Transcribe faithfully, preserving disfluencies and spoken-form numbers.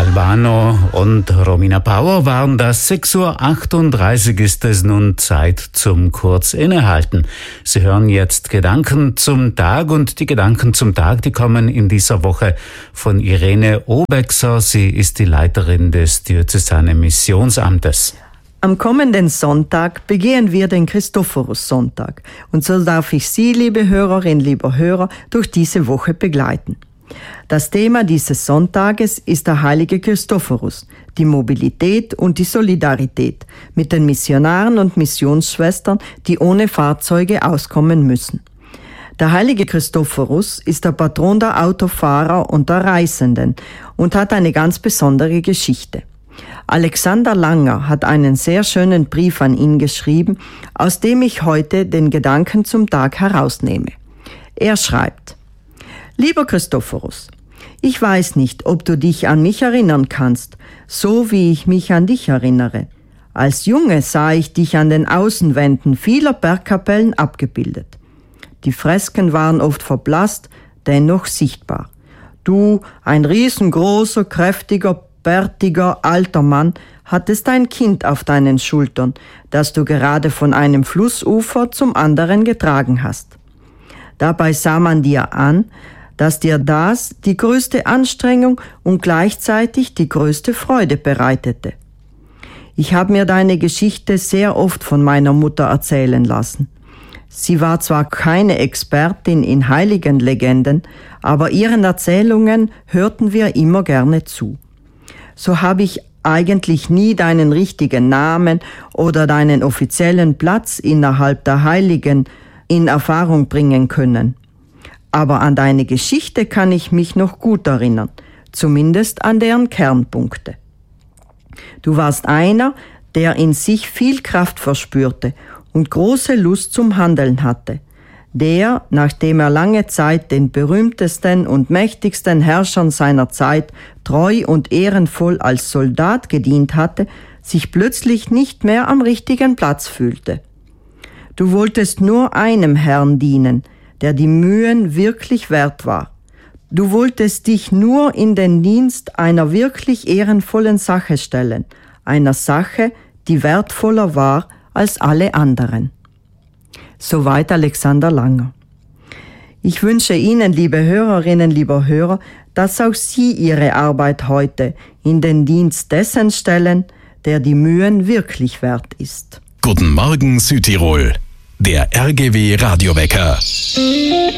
Albano und Romina Power waren das. sechs Uhr achtunddreißig ist es nun Zeit zum Kurz innehalten. Sie hören jetzt Gedanken zum Tag, und die Gedanken zum Tag, die kommen in dieser Woche von Irene Obexer. Sie ist die Leiterin des Diözesanen Missionsamtes. Am kommenden Sonntag begehen wir den Christophorus-Sonntag, und so darf ich Sie, liebe Hörerin, lieber Hörer, durch diese Woche begleiten. Das Thema dieses Sonntages ist der heilige Christophorus, die Mobilität und die Solidarität mit den Missionaren und Missionsschwestern, die ohne Fahrzeuge auskommen müssen. Der heilige Christophorus ist der Patron der Autofahrer und der Reisenden und hat eine ganz besondere Geschichte. Alexander Langer hat einen sehr schönen Brief an ihn geschrieben, aus dem ich heute den Gedanken zum Tag herausnehme. Er schreibt: Lieber Christophorus, ich weiß nicht, ob du dich an mich erinnern kannst, so wie ich mich an dich erinnere. Als Junge sah ich dich an den Außenwänden vieler Bergkapellen abgebildet. Die Fresken waren oft verblasst, dennoch sichtbar. Du, ein riesengroßer, kräftiger, bärtiger, alter Mann, hattest ein Kind auf deinen Schultern, das du gerade von einem Flussufer zum anderen getragen hast. Dabei sah man dir an, dass dir das die größte Anstrengung und gleichzeitig die größte Freude bereitete. Ich habe mir deine Geschichte sehr oft von meiner Mutter erzählen lassen. Sie war zwar keine Expertin in Heiligenlegenden, aber ihren Erzählungen hörten wir immer gerne zu. So habe ich eigentlich nie deinen richtigen Namen oder deinen offiziellen Platz innerhalb der Heiligen in Erfahrung bringen können. Aber an deine Geschichte kann ich mich noch gut erinnern, zumindest an deren Kernpunkte. Du warst einer, der in sich viel Kraft verspürte und große Lust zum Handeln hatte, der, nachdem er lange Zeit den berühmtesten und mächtigsten Herrschern seiner Zeit treu und ehrenvoll als Soldat gedient hatte, sich plötzlich nicht mehr am richtigen Platz fühlte. Du wolltest nur einem Herrn dienen, der die Mühen wirklich wert war. Du wolltest dich nur in den Dienst einer wirklich ehrenvollen Sache stellen, einer Sache, die wertvoller war als alle anderen. Soweit Alexander Langer. Ich wünsche Ihnen, liebe Hörerinnen, lieber Hörer, dass auch Sie Ihre Arbeit heute in den Dienst dessen stellen, der die Mühen wirklich wert ist. Guten Morgen Südtirol, der R G W Radiowecker.